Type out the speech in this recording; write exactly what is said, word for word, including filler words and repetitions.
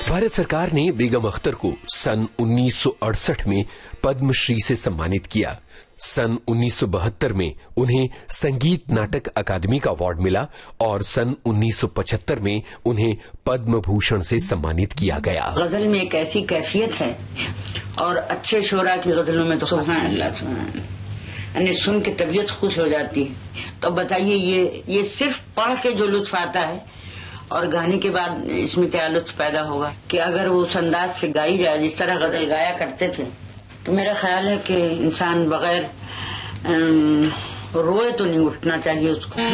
भारत सरकार ने बेगम अख्तर को सन उन्नीस सौ अड़सठ में पद्मश्री से सम्मानित किया। सन उन्नीस सौ बहत्तर में उन्हें संगीत नाटक अकादमी का अवार्ड मिला और सन उन्नीस सौ पचहत्तर में उन्हें पद्म भूषण से सम्मानित किया गया। गजल में एक ऐसी कैफियत है और अच्छे शोरा की गजलों में तो सुभान अल्लाह सुभान अल्लाह, सुन के तबीयत खुश हो जाती है। तो बताइए ये ये सिर्फ पढ़ के जो लुत्फ आता है और गाने के बाद इसमें क्या लुत्फ पैदा होगा कि अगर वो उस अंदाज से गाई जाए जिस तरह गजल गाया करते थे, तो मेरा ख्याल है कि इंसान बगैर रोए तो नहीं उठना चाहिए उसको।